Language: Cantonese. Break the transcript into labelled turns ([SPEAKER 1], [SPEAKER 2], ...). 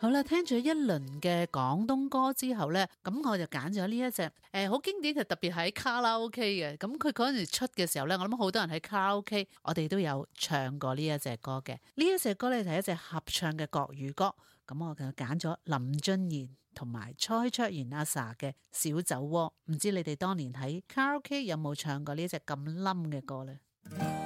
[SPEAKER 1] 好啦，聽咗一輪嘅廣東歌之後呢，咁我就揀咗呢一隻好經典，就特別喺卡拉 OK 嘅。咁佢嗰陣時出嘅時候呢，我諗好多人喺卡拉 OK，我哋都有唱過呢一隻歌嘅。呢一隻歌呢，係一隻合唱嘅國語歌，咁我就揀咗林俊賢同埋蔡卓妍阿 Sa 嘅小酒窩。唔知你哋當年喺卡拉 OK 有冇唱過呢隻咁冧嘅歌呢？